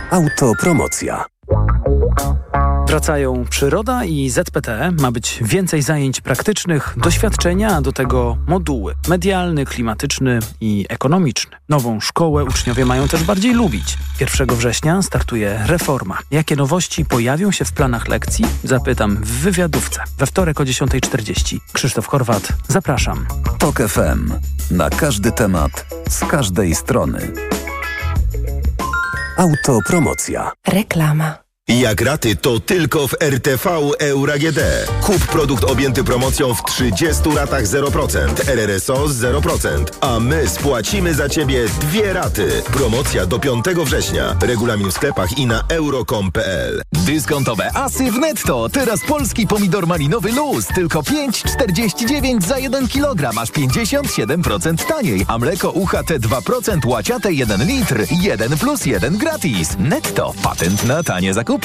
Autopromocja. Wracają przyroda i ZPT. Ma być więcej zajęć praktycznych, doświadczenia, a do tego moduły medialny, klimatyczny i ekonomiczny. Nową szkołę uczniowie mają też bardziej lubić. 1 września startuje reforma. Jakie nowości pojawią się w planach lekcji? Zapytam w wywiadówce. We wtorek o 10:40. Krzysztof Horwat. Zapraszam. TOK FM. Na każdy temat, z każdej strony. Autopromocja. Reklama. Jak raty, to tylko w RTV Euro AGD. Kup produkt objęty promocją w 30 ratach 0%, RRSO 0%, a my spłacimy za Ciebie 2 raty. Promocja do 5 września. Regulamin w sklepach i na euro.com.pl. Dyskontowe asy w Netto. Teraz polski pomidor malinowy luz. Tylko 5,49 za 1 kg. Aż 57% taniej. A mleko UHT 2% łaciate 1 litr. 1+1 gratis. Netto. Patent na tanie zakupy.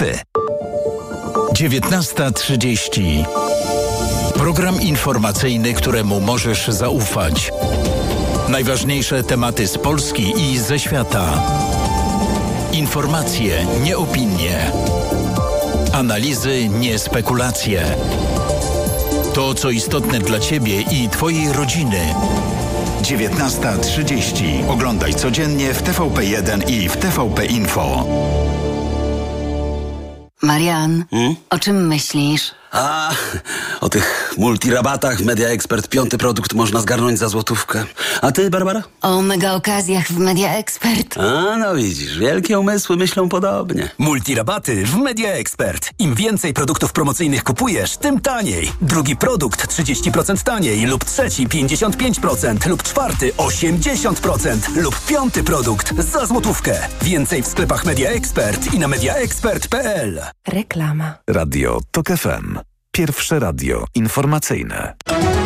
19:30. Program informacyjny, któremu możesz zaufać. Najważniejsze tematy z Polski i ze świata. Informacje, nie opinie. Analizy, nie spekulacje. To, co istotne dla Ciebie i Twojej rodziny. 19:30. Oglądaj codziennie w TVP1 i w TVP Info. Marian, o czym myślisz? O tych multirabatach w Media Expert 5. produkt można zgarnąć za złotówkę. A ty, Barbara? O mega okazjach w Media Expert. No widzisz, wielkie umysły myślą podobnie. Multirabaty w Media Expert. Im więcej produktów promocyjnych kupujesz, tym taniej. Drugi produkt 30% taniej lub trzeci 55% lub czwarty 80% lub 5. produkt za złotówkę. Więcej w sklepach Media Expert i na mediaexpert.pl. Reklama. Radio TOK FM. Pierwsze radio informacyjne.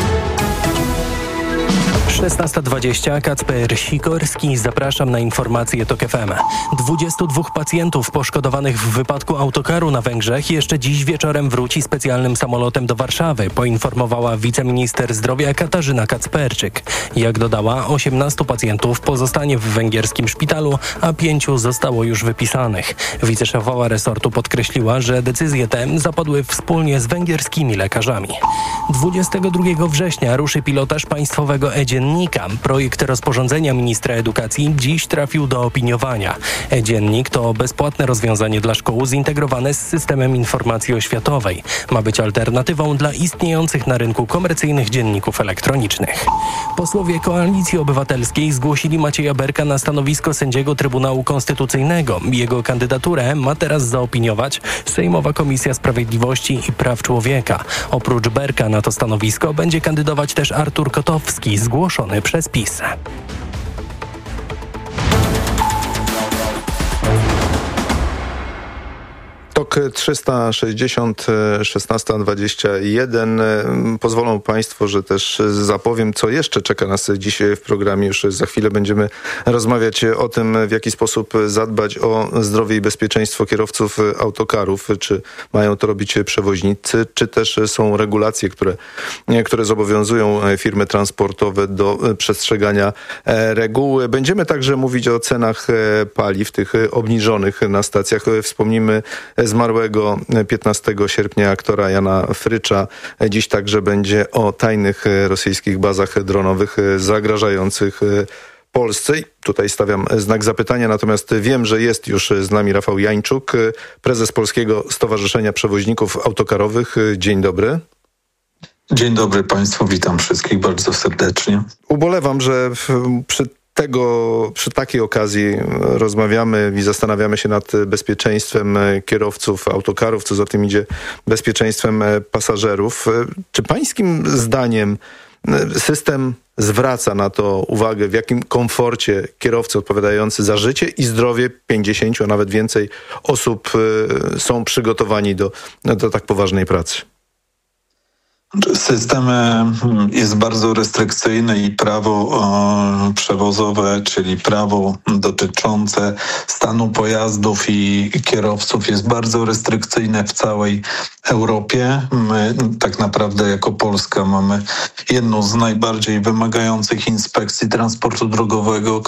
16:20. Kacper Sikorski. Zapraszam na informacje TOK FM. 22 pacjentów poszkodowanych w wypadku autokaru na Węgrzech jeszcze dziś wieczorem wróci specjalnym samolotem do Warszawy, poinformowała wiceminister zdrowia Katarzyna Kacperczyk. Jak dodała, 18 pacjentów pozostanie w węgierskim szpitalu, a 5 zostało już wypisanych. Wiceszefowa resortu podkreśliła, że decyzje te zapadły wspólnie z węgierskimi lekarzami. 22 września ruszy pilotaż państwowego e-dziennika. Projekt rozporządzenia ministra edukacji dziś trafił do opiniowania. E-dziennik to bezpłatne rozwiązanie dla szkół zintegrowane z systemem informacji oświatowej. Ma być alternatywą dla istniejących na rynku komercyjnych dzienników elektronicznych. Posłowie Koalicji Obywatelskiej zgłosili Macieja Berka na stanowisko sędziego Trybunału Konstytucyjnego. Jego kandydaturę ma teraz zaopiniować Sejmowa Komisja Sprawiedliwości i Praw Człowieka. Oprócz Berka na to stanowisko będzie kandydować też Artur Kotowski, zgłoszony przez PiS. TOK 360, 16:21. Pozwolą Państwo, że też zapowiem, co jeszcze czeka nas dziś w programie. Już za chwilę będziemy rozmawiać o tym, w jaki sposób zadbać o zdrowie i bezpieczeństwo kierowców autokarów. Czy mają to robić przewoźnicy, czy też są regulacje, które zobowiązują firmy transportowe do przestrzegania reguł. Będziemy także mówić o cenach paliw, tych obniżonych na stacjach. Wspomnimy zmarłego 15 sierpnia aktora Jana Frycza. Dziś także będzie o tajnych rosyjskich bazach dronowych zagrażających Polsce. I tutaj stawiam znak zapytania, natomiast wiem, że jest już z nami Rafał Jańczuk, prezes Polskiego Stowarzyszenia Przewoźników Autokarowych. Dzień dobry. Dzień dobry Państwu, witam wszystkich bardzo serdecznie. Ubolewam, że przy takiej okazji rozmawiamy i zastanawiamy się nad bezpieczeństwem kierowców autokarów, co za tym idzie bezpieczeństwem pasażerów. Czy pańskim zdaniem system zwraca na to uwagę, w jakim komforcie kierowcy odpowiadający za życie i zdrowie 50, a nawet więcej osób są przygotowani do tak poważnej pracy? System jest bardzo restrykcyjny i prawo przewozowe, czyli prawo dotyczące stanu pojazdów i kierowców jest bardzo restrykcyjne w całej Europie. My tak naprawdę jako Polska mamy jedną z najbardziej wymagających inspekcji transportu drogowego,